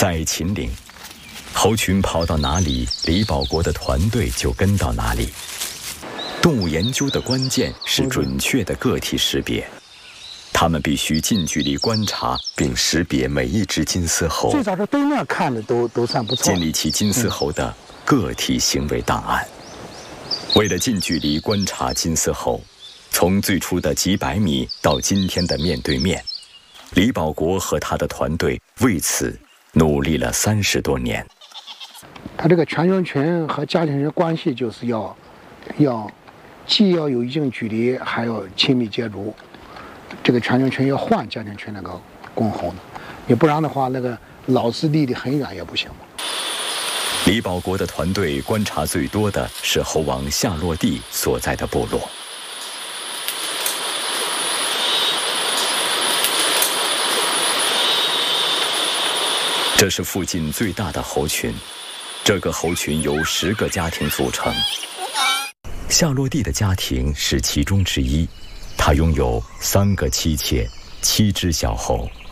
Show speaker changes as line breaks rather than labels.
在秦岭，猴群跑到哪里，李保国的团队就跟到哪里。动物研究的关键是准确的个体识别，他们必须近距离观察并识别每一只金丝猴，
最早是对面看的都算不错，
建立起金丝猴的个体行为档案。为了近距离观察金丝猴，从最初的几百米到今天的面对面，李保国和他的团队为此努力了30多年。
他这个全球群和家庭群关系就是要既要有一定距离，还要亲密接触。这个全球群要换家庭群那个公猴的，你不然的话，那个老是离得很远也不行。
李保国的团队观察最多的是猴王夏洛蒂所在的部落。这是附近最大的猴群，这个猴群由10个家庭组成。夏洛蒂的家庭是其中之一，他拥有3个妻妾、7只小猴。